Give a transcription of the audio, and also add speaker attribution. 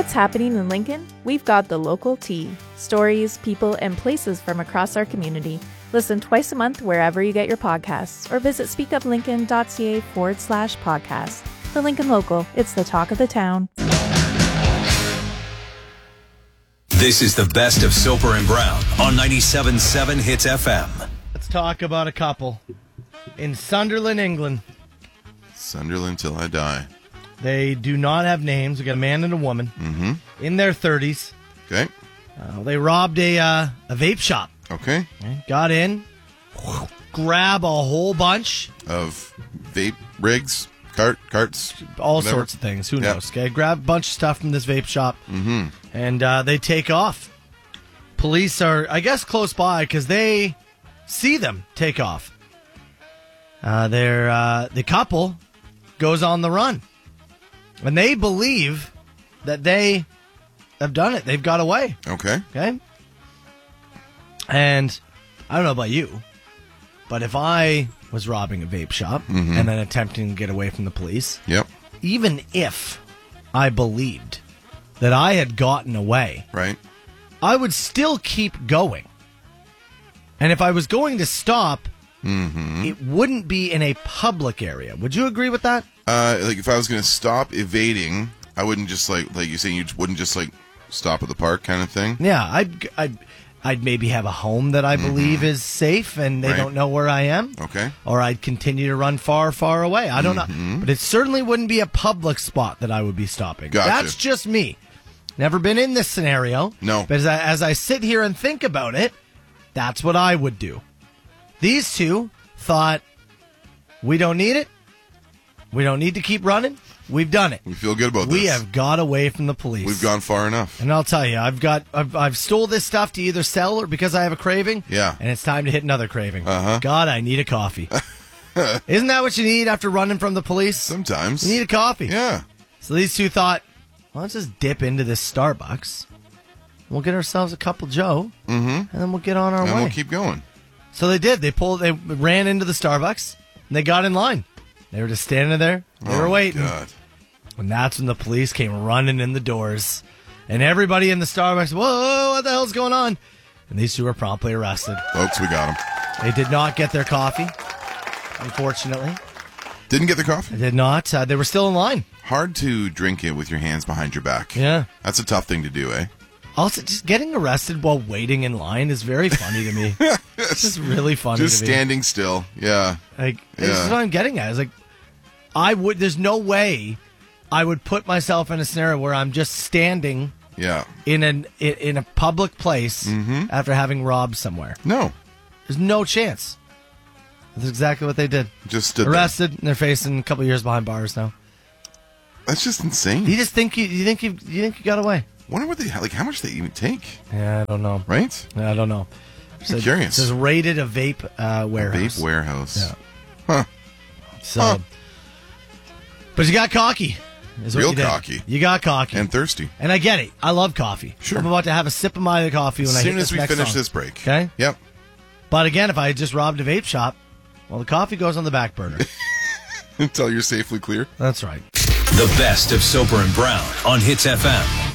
Speaker 1: what's happening in Lincoln? We've got the local tea. Stories, people, and places from across our community. Listen twice a month wherever you get your podcasts or visit speakuplincoln.ca/podcast. The Lincoln Local. It's the talk of the town.
Speaker 2: This is the best of Soper and Brown on 97.7 Hits FM.
Speaker 3: Let's talk about a couple in Sunderland, England.
Speaker 4: Sunderland till I die.
Speaker 3: They do not have names. We got a man and a woman in their 30s.
Speaker 4: Okay.
Speaker 3: They robbed a vape shop.
Speaker 4: Okay.
Speaker 3: Got in, grab a whole bunch
Speaker 4: of vape rigs, carts,
Speaker 3: all
Speaker 4: whatever.
Speaker 3: sorts of things. Who knows? Okay, grab a bunch of stuff from this vape shop, and they take off. Police are, I guess, close by because they see them take off. The couple goes on the run, and they believe that they have done it. They've got away.
Speaker 4: Okay.
Speaker 3: And I don't know about you, but if I was robbing a vape shop and then attempting to get away from the police, even if I believed that I had gotten away,
Speaker 4: right,
Speaker 3: I would still keep going. And if I was going to stop, it wouldn't be in a public area. Would you agree with that?
Speaker 4: Like if I was going to stop evading, I wouldn't just like you saying, you wouldn't just like stop at the park kind of thing.
Speaker 3: Yeah, I'd maybe have a home that I believe is safe and they don't know where I am.
Speaker 4: Okay.
Speaker 3: Or I'd continue to run far, far away. I don't know. But it certainly wouldn't be a public spot that I would be stopping.
Speaker 4: Gotcha.
Speaker 3: That's just me. Never been in this scenario.
Speaker 4: No.
Speaker 3: But as I sit here and think about it, that's what I would do. These two thought, we don't need it. We don't need to keep running. We've done it.
Speaker 4: We feel good about this.
Speaker 3: We have got away from the police.
Speaker 4: We've gone far enough.
Speaker 3: And I'll tell you, I've stole this stuff to either sell or because I have a craving.
Speaker 4: Yeah.
Speaker 3: And it's time to hit another craving.
Speaker 4: Uh-huh.
Speaker 3: God, I need a coffee. Isn't that what you need after running from the police?
Speaker 4: Sometimes.
Speaker 3: You need a coffee.
Speaker 4: Yeah.
Speaker 3: So these two thought, well, let's just dip into this Starbucks. We'll get ourselves a Couple Joe. And then we'll get on our way.
Speaker 4: And we'll keep going.
Speaker 3: So they did. They ran into the Starbucks and they got in line. They were just standing there. They were waiting.
Speaker 4: God.
Speaker 3: And that's when the police came running in the doors. And everybody in the Starbucks, whoa, what the hell's going on? And these two were promptly arrested.
Speaker 4: Folks, we got them.
Speaker 3: They did not get their coffee, unfortunately.
Speaker 4: Didn't get the coffee?
Speaker 3: They did not. They were still in line.
Speaker 4: Hard to drink it with your hands behind your back.
Speaker 3: Yeah.
Speaker 4: That's a tough thing to do, eh?
Speaker 3: Also, just getting arrested while waiting in line is very funny to me. It's just really funny
Speaker 4: Just
Speaker 3: to me.
Speaker 4: standing still. Yeah.
Speaker 3: This is what I'm getting at. It's like, there's no way I would put myself in a scenario where I'm just standing in a public place after having robbed somewhere.
Speaker 4: No.
Speaker 3: There's no chance. That's exactly what they did.
Speaker 4: Just stood
Speaker 3: arrested, and they're facing a couple years behind bars now.
Speaker 4: That's just insane.
Speaker 3: You just think you think you got away.
Speaker 4: Wonder what how much they even take.
Speaker 3: Yeah, I don't know.
Speaker 4: Right?
Speaker 3: Yeah, I don't know.
Speaker 4: I'm curious.
Speaker 3: It says raided a vape warehouse.
Speaker 4: A vape warehouse.
Speaker 3: Yeah.
Speaker 4: Huh.
Speaker 3: So, but you got cocky. Is what
Speaker 4: Real
Speaker 3: you did.
Speaker 4: cocky.
Speaker 3: You got cocky.
Speaker 4: And thirsty.
Speaker 3: And I get it. I love coffee.
Speaker 4: Sure.
Speaker 3: I'm about to have a sip of my coffee when I hit this next song.
Speaker 4: As soon as we finish this break.
Speaker 3: Okay?
Speaker 4: Yep.
Speaker 3: But again, if I had just robbed a vape shop, well, the coffee goes on the back burner.
Speaker 4: Until you're safely clear.
Speaker 3: That's right.
Speaker 2: The best of Soper and Brown on Hits FM.